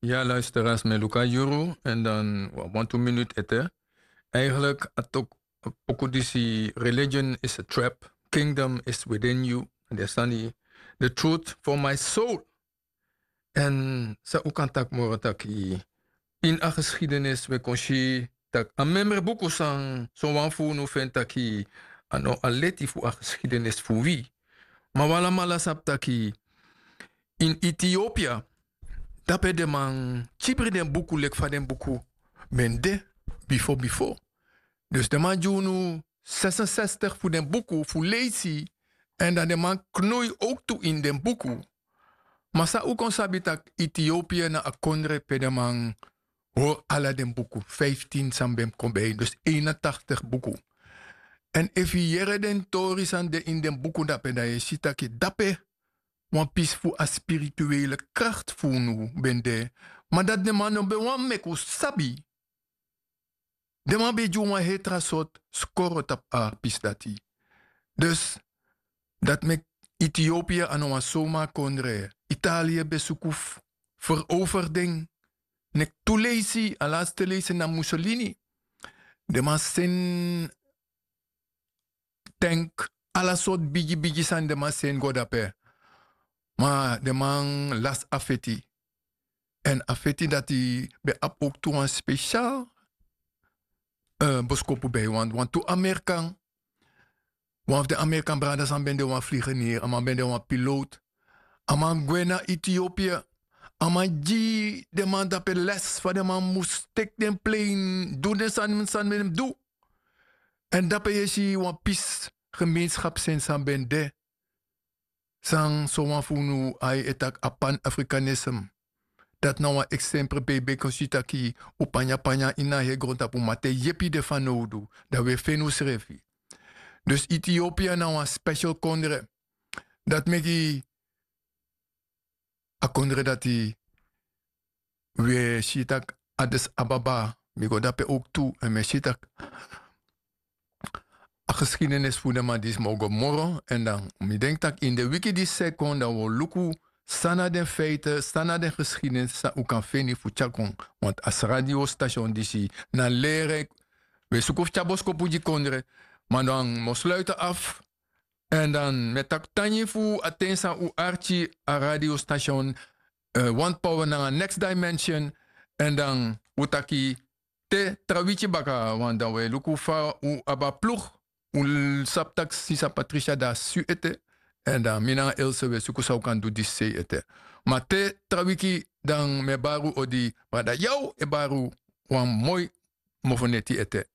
Ja, luisteraars met Luca Juru. En dan 1 2 minuten eten. Eigenlijk, Pokudisi, religion is a trap. Kingdom is within you. En daar staan die. The truth for my soul. En sa ook kan tak moro taki. In a geschiedenis we konshi tak. A member boeko sang. So wan fu no fen taki. Ano aleti fu a geschiedenis fu wie. Maar wala mala sap taki. In Ethiopië. Dape de man chipri den buku lek fa den buku. Men de before. Dus de man junu 66 voor den buku voor lezen. En dan de man knoei ook toe in den buku. Maar sa ook ons habitak Ethiopië na akondre pe de man hoor ala den buku. 15 sambem kombei. Dus 81 buku. En if je den toris aan de in den buku dape da je sitaki dape. Wan pis fu a spirituele kracht fu nu bende. Maar dat de man be wan meku sabi. De man be ju wan hetra sot skorot op a pis dati. Dus dat mek Ethiopië ano wan soma kondre. Italië besukuf veroverding. Nek toelezi a laatste lezen na Mussolini. De man sen tank ala sot bigi san de man sen godape. Maar de man las affetti. En affetti dat hij bij ook toe een speciaal boskopu bij. Want toe Amerikaan. Want de Amerikaan brothers aan ben de wan vliegen neer. Aan ben de wan piloot. Aan gwen naar Ethiopië. Aan de man dat per les van de man moest take den plane. Doe de san met hem doe. En dat je zie wan pis gemeenschap zijn san ben de. Sang so wan funu ai etak a pan-Afrikanisme. Dat nou een exemple bij konsitaki upanya ina he grond mate yepi de fanodu. Dat we fenus refi. Dus Ethiopië nou een special kondre. Dat meki a kondre dat die we shitak Addis Ababa. Migo dape ook toe en me shitak a geschiedenis voor de man die is mogen morgen. En dan, ik denk dat in de wiki die second, dat we lukken, sana den feiten, sana den geschiedenis, sa u kan vinden voor Tjakon. Want als radiostation die zie, na leren, we zoeken Tjabosko die kondre, maar dan we sluiten af. En dan met tak tanje voor attensa u archi a radiostation, one power naar next dimension. En dan utaki te trawichi baka, want dan we lukken fa u aba ploeg. Ul saptak sisa Patricia da su ete. En dan mina Ilse we suku sau kan do di se ete. Maar te trawiki dan me baru odi. Maar da jou e baru wan mooi mofoneti ete.